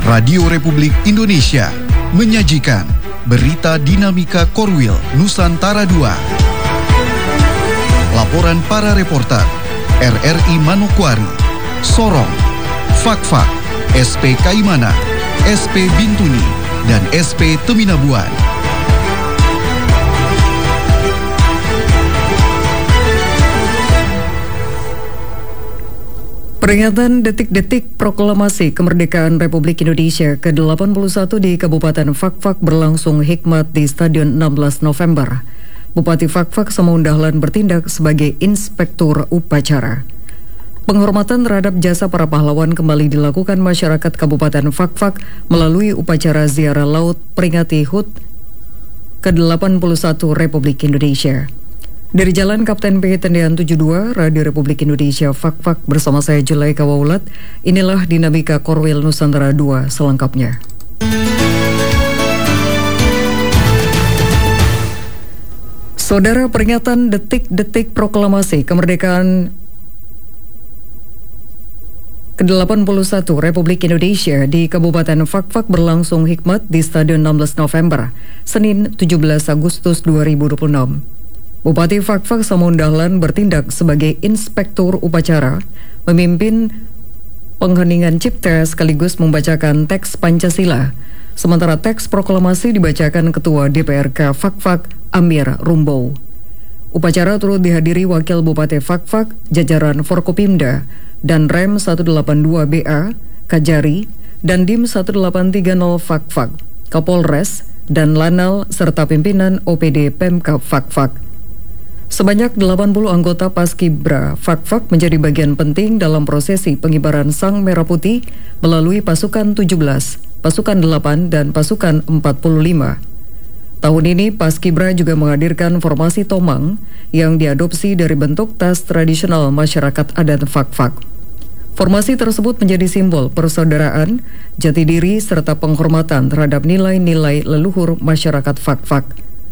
Radio Republik Indonesia menyajikan Berita Dinamika Korwil Nusantara II. Laporan para reporter RRI Manokwari, Sorong, Fakfak, SP Kaimana, SP Bintuni, dan SP Teminabuan. Peringatan detik-detik proklamasi kemerdekaan Republik Indonesia ke-81 di Kabupaten Fakfak berlangsung hikmat di Stadion 16 November. Bupati Fakfak Samaun Dahlan bertindak sebagai inspektur upacara. Penghormatan terhadap jasa para pahlawan kembali dilakukan masyarakat Kabupaten Fakfak melalui upacara ziarah laut peringati HUT ke-81 Republik Indonesia. Dari Jalan Kapten P. Tendean 72, Radio Republik Indonesia Fakfak bersama saya Julaika Waulat. Inilah Dinamika Korwil Nusantara II selengkapnya. Saudara, peringatan detik-detik proklamasi kemerdekaan ke-81 Republik Indonesia di Kabupaten Fakfak berlangsung hikmat di Stadion 16 November, Senin 17 Agustus 2026. Bupati Fakfak Samaun Dahlan bertindak sebagai inspektur upacara, memimpin pengheningan cipta sekaligus membacakan teks Pancasila. Sementara teks proklamasi dibacakan Ketua DPRK Fakfak Amir Rumbow. Upacara turut dihadiri Wakil Bupati Fakfak, jajaran Forkopimda, dan Rem 182BA, Kajari, dan Dim 1830 Fakfak, Kapolres, dan Lanal, serta pimpinan OPD Pemkab Fakfak. Sebanyak 80 anggota Paskibra Fakfak menjadi bagian penting dalam prosesi pengibaran Sang Merah Putih melalui pasukan 17, pasukan 8, dan pasukan 45. Tahun ini Paskibra juga menghadirkan formasi Tomang yang diadopsi dari bentuk tas tradisional masyarakat adat Fakfak. Formasi tersebut menjadi simbol persaudaraan, jati diri, serta penghormatan terhadap nilai-nilai leluhur masyarakat Fakfak.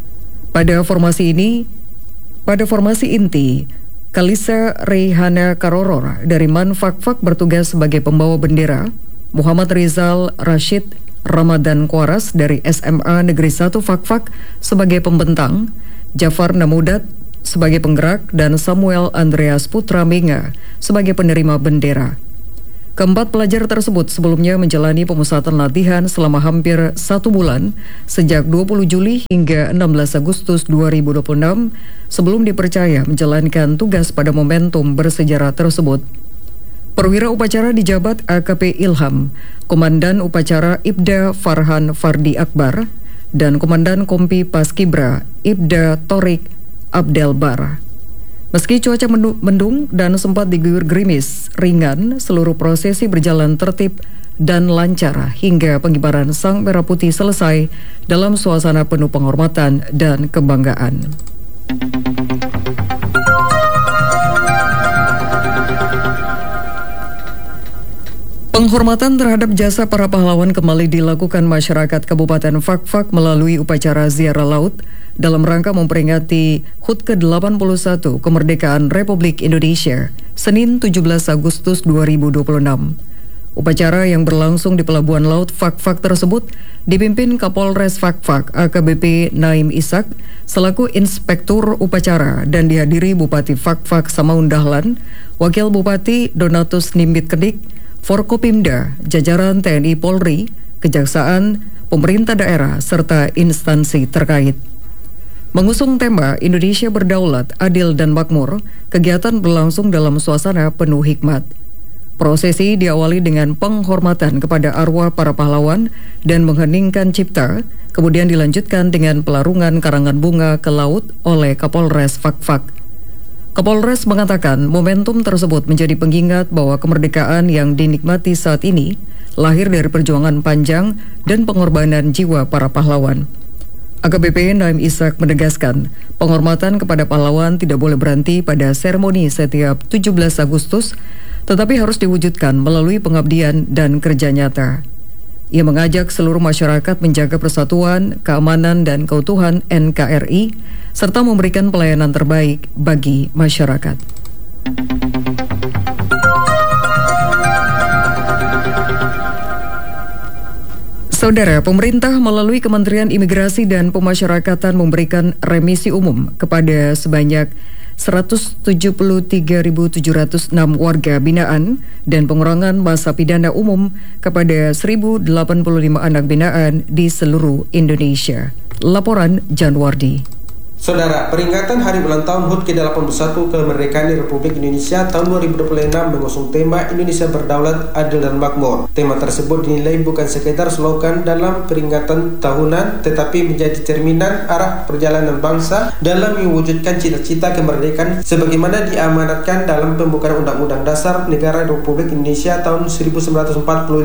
Pada formasi inti, Kalisa Reihana Karoror dari Man Fakfak bertugas sebagai pembawa bendera, Muhammad Rizal Rashid Ramadan Kuaras dari SMA Negeri 1 Fakfak sebagai pembentang, Jafar Namudat sebagai penggerak, dan Samuel Andreas Putra Menga sebagai penerima bendera. Keempat pelajar tersebut sebelumnya menjalani pemusatan latihan selama hampir 1 bulan sejak 20 Juli hingga 16 Agustus 2026 sebelum dipercaya menjalankan tugas pada momentum bersejarah tersebut. Perwira upacara dijabat AKP Ilham, Komandan Upacara Ibda Farhan Fardi Akbar, dan Komandan Kompi Paskibra Ibda Torik Abdelbar. Meski cuaca mendung dan sempat diguyur gerimis ringan, seluruh prosesi berjalan tertib dan lancar hingga pengibaran Sang Merah Putih selesai dalam suasana penuh penghormatan dan kebanggaan. Penghormatan terhadap jasa para pahlawan kembali dilakukan masyarakat Kabupaten Fakfak melalui upacara ziarah laut dalam rangka memperingati HUT ke-81 kemerdekaan Republik Indonesia, Senin 17 Agustus 2026. Upacara yang berlangsung di Pelabuhan Laut Fakfak tersebut dipimpin Kapolres Fakfak AKBP Naim Ishak selaku inspektur upacara dan dihadiri Bupati Fakfak Samaun Dahlan, Wakil Bupati Donatus Nimbit Kedik, Forkopimda, jajaran TNI Polri, Kejaksaan, pemerintah daerah, serta instansi terkait. Mengusung tema Indonesia Berdaulat, Adil dan Makmur, kegiatan berlangsung dalam suasana penuh hikmat. Prosesi diawali dengan penghormatan kepada arwah para pahlawan dan mengheningkan cipta, kemudian dilanjutkan dengan pelarungan karangan bunga ke laut oleh Kapolres Fakfak. Kapolres mengatakan momentum tersebut menjadi pengingat bahwa kemerdekaan yang dinikmati saat ini lahir dari perjuangan panjang dan pengorbanan jiwa para pahlawan. AKBP Naim Ishak menegaskan, penghormatan kepada pahlawan tidak boleh berhenti pada seremoni setiap 17 Agustus, tetapi harus diwujudkan melalui pengabdian dan kerja nyata. Ia mengajak seluruh masyarakat menjaga persatuan, keamanan, dan keutuhan NKRI, serta memberikan pelayanan terbaik bagi masyarakat. Saudara, pemerintah melalui Kementerian Imigrasi dan Pemasyarakatan memberikan remisi umum kepada sebanyak 173.706 warga binaan dan pengurangan masa pidana umum kepada 1.085 anak binaan di seluruh Indonesia. Laporan Janwardi. Saudara, peringatan Hari Ulang Tahun HUT ke-81 kemerdekaan Republik Indonesia tahun 2026 mengusung tema Indonesia Berdaulat, Adil dan Makmur. Tema tersebut dinilai bukan sekedar slogan dalam peringatan tahunan, tetapi menjadi cerminan arah perjalanan bangsa dalam mewujudkan cita-cita kemerdekaan sebagaimana diamanatkan dalam pembukaan Undang-Undang Dasar Negara Republik Indonesia tahun 1945.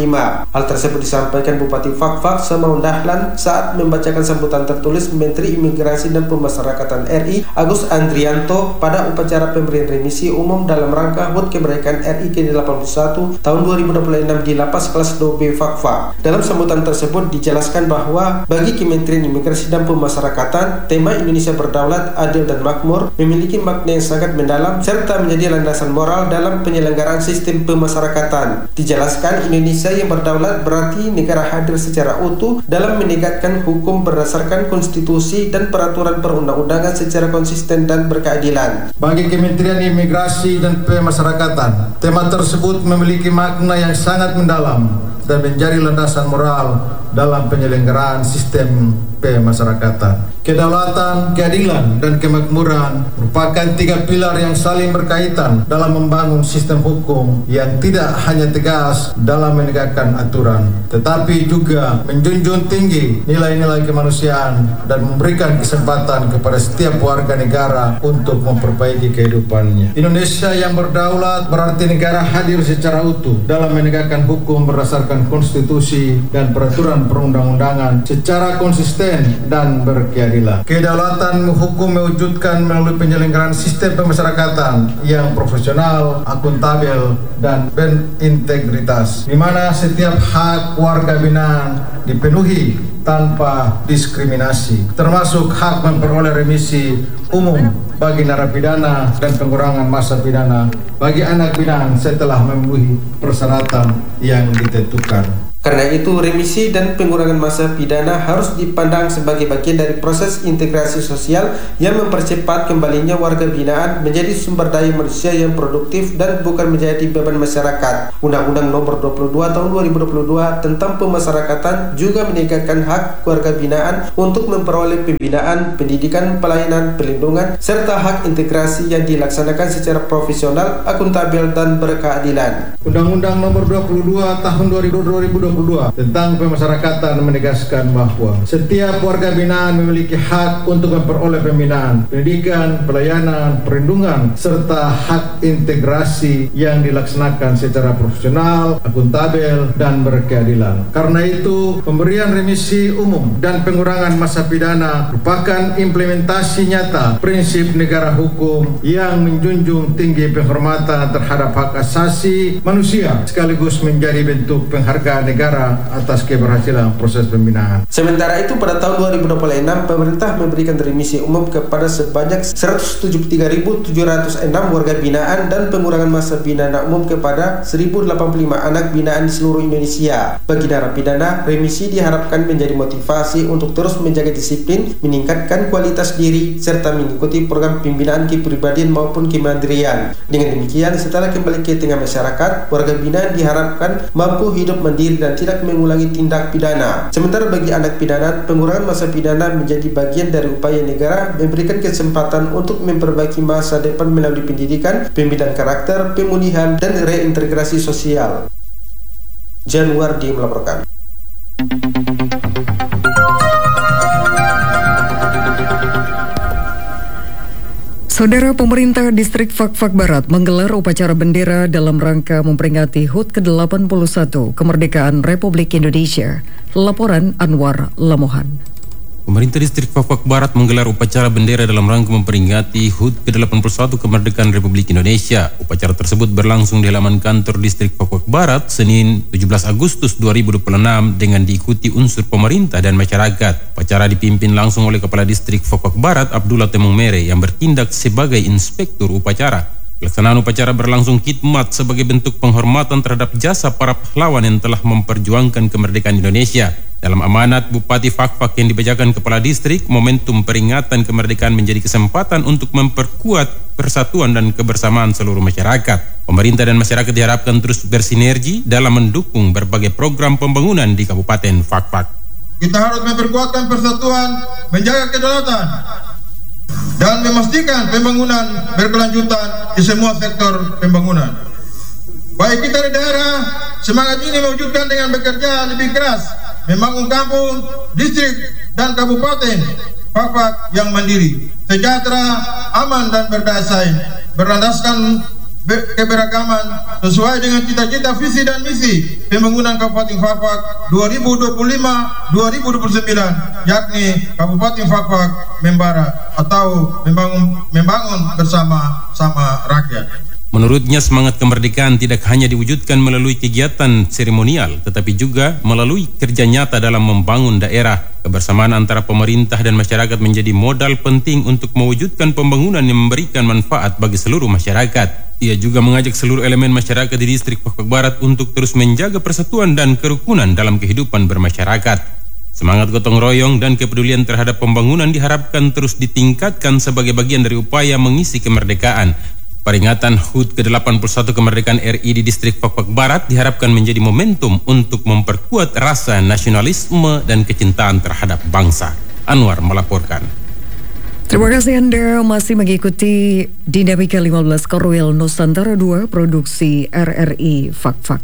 Hal tersebut disampaikan Bupati Fakfak Samaun Dahlan saat membacakan sambutan tertulis Menteri Imigrasi dan Pemasyarakatan RI Agus Andrianto pada upacara pemberian remisi umum dalam rangka HUT kemerdekaan RI ke-81 tahun 2026 di Lapas Kelas 2B Fakfak. Dalam sambutan tersebut dijelaskan bahwa bagi Kementerian Imigrasi dan Pemasyarakatan, tema Indonesia Berdaulat, Adil dan Makmur memiliki makna yang sangat mendalam serta menjadi landasan moral dalam penyelenggaraan sistem pemasyarakatan. Dijelaskan Indonesia yang berdaulat berarti negara hadir secara utuh dalam menegakkan hukum berdasarkan konstitusi dan peraturan perundang-undangan secara konsisten dan berkeadilan. Bagi Kementerian Imigrasi dan Pemasyarakatan, tema tersebut memiliki makna yang sangat mendalam dan menjadi landasan moral dalam penyelenggaraan sistem pemasyarakatan. Kedaulatan, keadilan, dan kemakmuran merupakan 3 pilar yang saling berkaitan dalam membangun sistem hukum yang tidak hanya tegas dalam menegakkan aturan, tetapi juga menjunjung tinggi nilai-nilai kemanusiaan dan memberikan kesempatan kepada setiap warga negara untuk memperbaiki kehidupannya. Indonesia yang berdaulat berarti negara hadir secara utuh dalam menegakkan hukum berdasarkan konstitusi dan peraturan perundang-undangan secara konsisten dan berkeadilan. Kedaulatan hukum mewujudkan melalui penyelenggaraan sistem pemasyarakatan yang profesional, akuntabel, dan berintegritas, di mana setiap hak warga binaan dipenuhi tanpa diskriminasi, termasuk hak memperoleh remisi umum bagi narapidana dan pengurangan masa pidana bagi anak binaan setelah memenuhi persyaratan yang ditentukan. Karena itu, remisi dan pengurangan masa pidana harus dipandang sebagai bagian dari proses integrasi sosial yang mempercepat kembalinya warga binaan menjadi sumber daya manusia yang produktif dan bukan menjadi beban masyarakat. Undang-Undang Nomor 22 Tahun 2022 tentang Pemasyarakatan juga menegakkan hak warga binaan untuk memperoleh pembinaan, pendidikan, pelayanan, perlindungan, serta hak integrasi yang dilaksanakan secara profesional, akuntabel, dan berkeadilan. Undang-Undang Nomor 22 Tahun 2022 tentang pemasyarakatan menegaskan bahwa setiap warga binaan memiliki hak untuk memperoleh pembinaan, pendidikan, pelayanan, perlindungan, serta hak integrasi yang dilaksanakan secara profesional, akuntabel, dan berkeadilan. Karena itu, pemberian remisi umum dan pengurangan masa pidana merupakan implementasi nyata prinsip negara hukum yang menjunjung tinggi penghormatan terhadap hak asasi manusia sekaligus menjadi bentuk penghargaan negara atas keberhasilan proses pembinaan. Sementara itu, pada tahun 2026, pemerintah memberikan remisi umum kepada sebanyak 173.706 warga binaan dan pengurangan masa pidana umum kepada 1.085 anak binaan di seluruh Indonesia. Bagi narapidana, remisi diharapkan menjadi motivasi untuk terus menjaga disiplin, meningkatkan kualitas diri, serta mengikuti program pembinaan kepribadian maupun kemandirian. Dengan demikian, setelah kembali ke tengah masyarakat, warga binaan diharapkan mampu hidup mandiri dan tidak mengulangi tindak pidana. Sementara bagi anak pidana, pengurangan masa pidana menjadi bagian dari upaya negara memberikan kesempatan untuk memperbaiki masa depan melalui pendidikan, pembinaan karakter, pemulihan, dan reintegrasi sosial. Janwardi melaporkan. Saudara, pemerintah distrik Fakfak Barat menggelar upacara bendera dalam rangka memperingati HUT ke-81 kemerdekaan Republik Indonesia. Laporan Anwar Lamohan. Pemerintah distrik Fakfak Barat menggelar upacara bendera dalam rangka memperingati HUT ke-81 kemerdekaan Republik Indonesia. Upacara tersebut berlangsung di halaman kantor distrik Fakfak Barat Senin 17 Agustus 2026 dengan diikuti unsur pemerintah dan masyarakat. Upacara dipimpin langsung oleh Kepala Distrik Fakfak Barat Abdullah Temong Mere yang bertindak sebagai inspektur upacara. Pelaksanaan upacara berlangsung khidmat sebagai bentuk penghormatan terhadap jasa para pahlawan yang telah memperjuangkan kemerdekaan Indonesia. Dalam amanat Bupati Fakfak yang dibacakan Kepala Distrik, momentum peringatan kemerdekaan menjadi kesempatan untuk memperkuat persatuan dan kebersamaan seluruh masyarakat. Pemerintah dan masyarakat diharapkan terus bersinergi dalam mendukung berbagai program pembangunan di Kabupaten Fakfak. Kita harus memperkuatkan persatuan, menjaga kedaulatan, dan memastikan pembangunan berkelanjutan di semua sektor pembangunan. Baik kita di daerah, semangat ini mewujudkan dengan bekerja lebih keras, membangun kampung, distrik, dan kabupaten Fakfak yang mandiri, sejahtera, aman, dan berdaya, berlandaskan keberagaman sesuai dengan cita-cita, visi, dan misi pembangunan Kabupaten Fakfak 2025-2029, yakni Kabupaten Fakfak Membara atau membangun bersama-sama rakyat. Menurutnya, semangat kemerdekaan tidak hanya diwujudkan melalui kegiatan seremonial, tetapi juga melalui kerja nyata dalam membangun daerah. Kebersamaan antara pemerintah dan masyarakat menjadi modal penting untuk mewujudkan pembangunan yang memberikan manfaat bagi seluruh masyarakat. Ia juga mengajak seluruh elemen masyarakat di distrik Fakfak Barat untuk terus menjaga persatuan dan kerukunan dalam kehidupan bermasyarakat. Semangat gotong royong dan kepedulian terhadap pembangunan diharapkan terus ditingkatkan sebagai bagian dari upaya mengisi kemerdekaan. Peringatan HUT ke-81 kemerdekaan RI di distrik Fakfak Barat diharapkan menjadi momentum untuk memperkuat rasa nasionalisme dan kecintaan terhadap bangsa. Anwar melaporkan. Terima kasih Anda masih mengikuti Dinamika 15 Korwil Nusantara 2 produksi RRI Fakfak.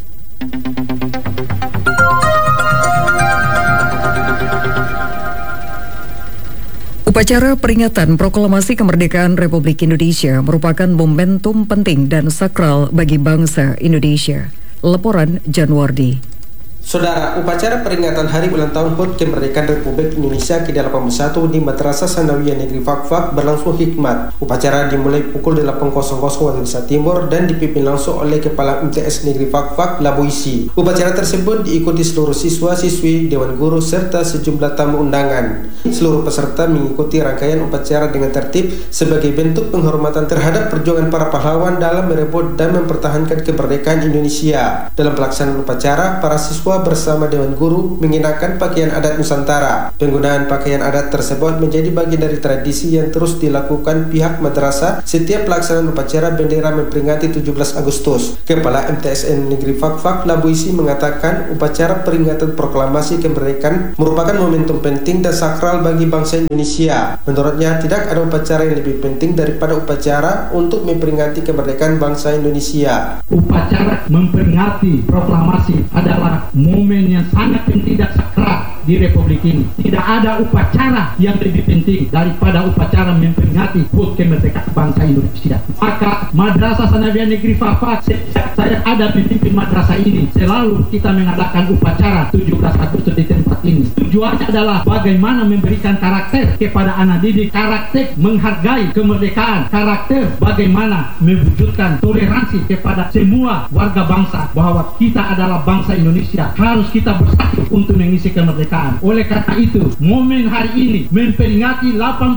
Upacara peringatan proklamasi kemerdekaan Republik Indonesia merupakan momentum penting dan sakral bagi bangsa Indonesia. Laporan Janwardi. Saudara, upacara peringatan Hari Ulang Tahun HUT Kemerdekaan Republik Indonesia ke-81 di Madrasah Sanawiyah Negeri Fakfak berlangsung hikmat. Upacara dimulai pukul 8.00 waktu Indonesia Timur dan dipimpin langsung oleh Kepala MTS Negeri Fakfak, Labuisi. Upacara tersebut diikuti seluruh siswa-siswi, Dewan Guru, serta sejumlah tamu undangan. Seluruh peserta mengikuti rangkaian upacara dengan tertib sebagai bentuk penghormatan terhadap perjuangan para pahlawan dalam merebut dan mempertahankan kemerdekaan Indonesia. Dalam pelaksanaan upacara, para siswa bersama Dewan Guru mengenakan pakaian adat Nusantara. Penggunaan pakaian adat tersebut menjadi bagian dari tradisi yang terus dilakukan pihak madrasah setiap pelaksanaan upacara bendera memperingati 17 Agustus. Kepala MTSN Negeri Fakfak, Labuisi, mengatakan upacara peringatan proklamasi kemerdekaan merupakan momentum penting dan sakral bagi bangsa Indonesia. Menurutnya, tidak ada upacara yang lebih penting daripada upacara untuk memperingati kemerdekaan bangsa Indonesia. Upacara memperingati proklamasi adalah momen yang sangat penting dan sakral di Republik ini. Tidak ada upacara yang lebih penting daripada upacara memperingati HUT kemerdekaan bangsa Indonesia. Maka Madrasah Sanawiyah Negeri Fakfak, sejak saya ada pimpin madrasah ini, selalu kita mengadakan upacara 17 Agustus di tempat ini. Tujuannya adalah bagaimana memberikan karakter kepada anak didik, karakter menghargai kemerdekaan, karakter bagaimana mewujudkan toleransi kepada semua warga bangsa, bahwa kita adalah bangsa Indonesia, harus kita bersatu untuk mengisi kemerdekaan. Oleh karena itu, momen hari ini memperingati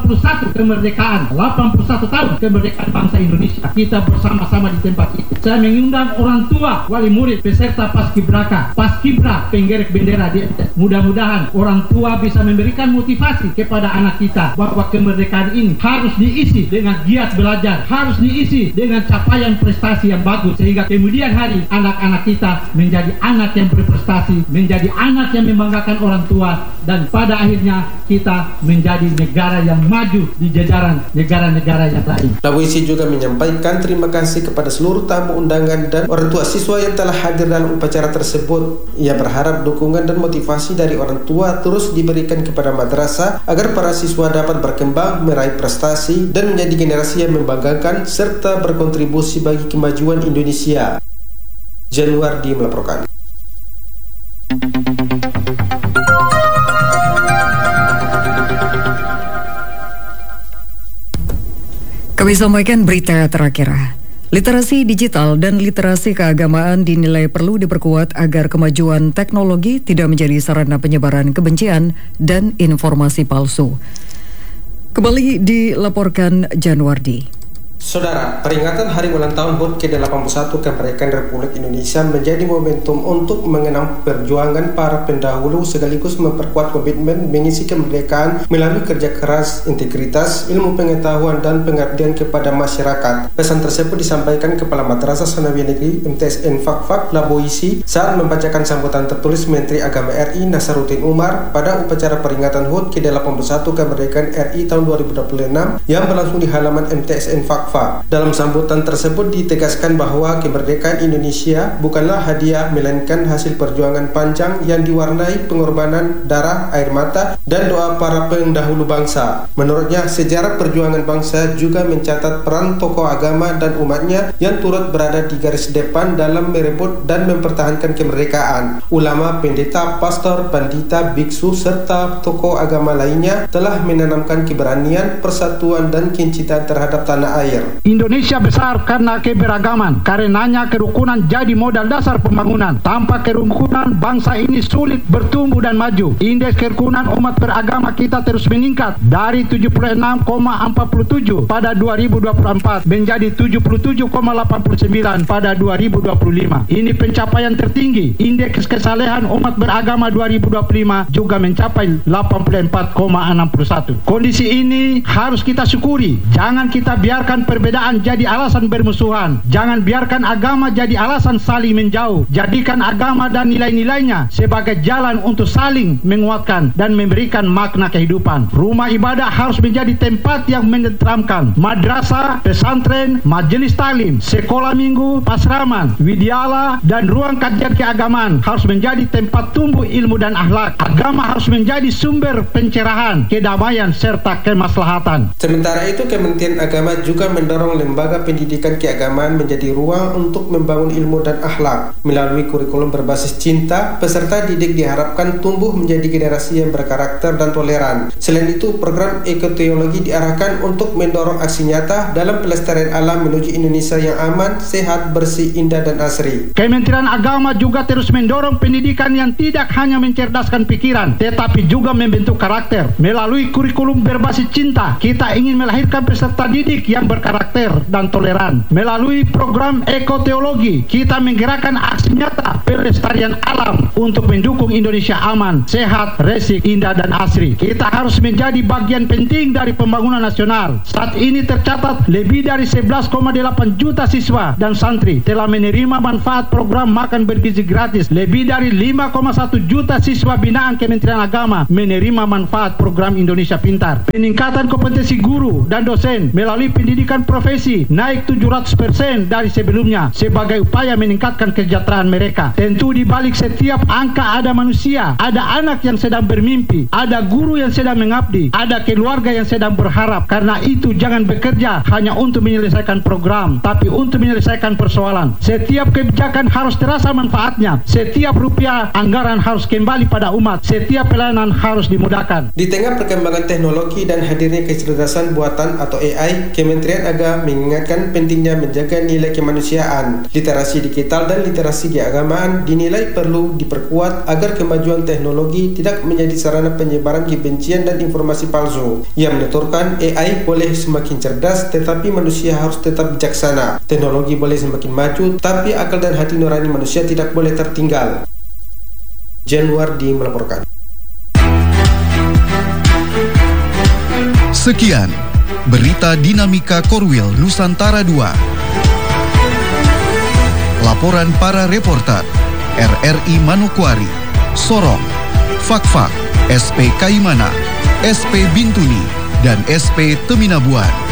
81 kemerdekaan, 81 tahun kemerdekaan bangsa Indonesia. Kita bersama-sama di tempat itu. Saya mengundang orang tua, wali murid, peserta paskibraka, paskibra, penggerek bendera di MTS. Mudah-mudahan orang tua bisa memberikan motivasi kepada anak kita bahwa kemerdekaan ini harus diisi dengan giat belajar, harus diisi dengan capaian prestasi yang bagus, sehingga kemudian hari anak-anak kita menjadi anak yang berprestasi, menjadi anak yang membanggakan orang tua, dan pada akhirnya kita menjadi negara yang maju di jajaran negara-negara yang lain. Labuisi juga menyampaikan terima kasih kepada seluruh tamu undangan dan orang tua siswa yang telah hadir dalam upacara tersebut. Ia berharap dukungan dan motivasi dari orang tua terus diberikan kepada madrasah agar para siswa dapat berkembang, meraih prestasi, dan menjadi generasi yang membanggakan serta berkontribusi bagi kemajuan Indonesia. Janwardi melaporkan. Kami sampaikan berita terakhir. Literasi digital dan literasi keagamaan dinilai perlu diperkuat agar kemajuan teknologi tidak menjadi sarana penyebaran kebencian dan informasi palsu. Kembali dilaporkan Janwardi. Saudara, peringatan hari ulang tahun HUT ke-81 kemerdekaan Republik Indonesia menjadi momentum untuk mengenang perjuangan para pendahulu sekaligus memperkuat komitmen mengisi kemerdekaan melalui kerja keras, integritas, ilmu pengetahuan, dan pengabdian kepada masyarakat. Pesan tersebut disampaikan Kepala Madrasah Sanawiyah Negeri MTSN Fak-Fak Laboisi saat membacakan sambutan tertulis Menteri Agama RI Nasaruddin Umar pada upacara peringatan HUT ke-81 kemerdekaan RI tahun 2026 yang berlangsung di halaman MTSN Fak-Fak. Dalam sambutan tersebut ditegaskan bahwa kemerdekaan Indonesia bukanlah hadiah melainkan hasil perjuangan panjang yang diwarnai pengorbanan darah, air mata, dan doa para pendahulu bangsa. Menurutnya, sejarah perjuangan bangsa juga mencatat peran tokoh agama dan umatnya yang turut berada di garis depan dalam merebut dan mempertahankan kemerdekaan. Ulama, pendeta, pastor, pandita, biksu, serta tokoh agama lainnya telah menanamkan keberanian, persatuan, dan kecintaan terhadap tanah air. Indonesia besar karena keberagaman, karenanya kerukunan jadi modal dasar pembangunan. Tanpa kerukunan, bangsa ini sulit bertumbuh dan maju. Indeks kerukunan umat beragama kita terus meningkat dari 76,47 pada 2024 menjadi 77,89 pada 2025. Ini pencapaian tertinggi. Indeks kesalehan umat beragama 2025 juga mencapai 84,61. Kondisi ini harus kita syukuri. Jangan kita biarkan perbedaan jadi alasan bermusuhan. Jangan biarkan agama jadi alasan saling menjauh. Jadikan agama dan nilai-nilainya sebagai jalan untuk saling menguatkan dan memberikan makna kehidupan. Rumah ibadah harus menjadi tempat yang menenteramkan. Madrasah, pesantren, majelis taklim, sekolah minggu, pasraman, widyala, dan ruang kajian keagamaan harus menjadi tempat tumbuh ilmu dan akhlak. Agama harus menjadi sumber pencerahan, kedamaian, serta kemaslahatan. Sementara itu, Kementerian Agama juga mendorong lembaga pendidikan keagamaan menjadi ruang untuk membangun ilmu dan akhlak. Melalui kurikulum berbasis cinta, peserta didik diharapkan tumbuh menjadi generasi yang berkarakter dan toleran. Selain itu, program ekoteologi diarahkan untuk mendorong aksi nyata dalam pelestarian alam menuju Indonesia yang aman, sehat, bersih, indah, dan asri. Kementerian Agama juga terus mendorong pendidikan yang tidak hanya mencerdaskan pikiran, tetapi juga membentuk karakter. Melalui kurikulum berbasis cinta, kita ingin melahirkan peserta didik yang berkarakter dan toleran. Melalui program ekoteologi, kita menggerakkan aksi nyata pelestarian alam untuk mendukung Indonesia aman, sehat, resik, indah, dan asri. Kita harus menjadi bagian penting dari pembangunan nasional. Saat ini tercatat lebih dari 11,8 juta siswa dan santri telah menerima manfaat program makan bergizi gratis. Lebih dari 5,1 juta siswa binaan Kementerian Agama menerima manfaat program Indonesia Pintar. Peningkatan kompetensi guru dan dosen melalui pendidikan profesi naik 700% dari sebelumnya sebagai upaya meningkatkan kesejahteraan mereka. Tentu di balik setiap angka ada manusia, ada anak yang sedang bermimpi, ada guru yang sedang mengabdi, ada keluarga yang sedang berharap. Karena itu jangan bekerja hanya untuk menyelesaikan program, tapi untuk menyelesaikan persoalan. Setiap kebijakan harus terasa manfaatnya. Setiap rupiah anggaran harus kembali pada umat. Setiap pelayanan harus dimudahkan. Di tengah perkembangan teknologi dan hadirnya kecerdasan buatan atau AI, Kementerian Agama mengingatkan pentingnya menjaga nilai kemanusiaan. Literasi digital dan literasi keagamaan dinilai perlu diperkuat agar kemajuan teknologi tidak menjadi sarana penyebaran kebencian dan informasi palsu. Ia menuturkan AI boleh semakin cerdas, tetapi manusia harus tetap bijaksana. Teknologi boleh semakin maju, tapi akal dan hati nurani manusia tidak boleh tertinggal. Januardi melaporkan. Sekian berita dinamika Korwil Nusantara 2. Laporan para reporter RRI Manokwari, Sorong, Fak-Fak, SP Kaimana, SP Bintuni, dan SP Teminabuan.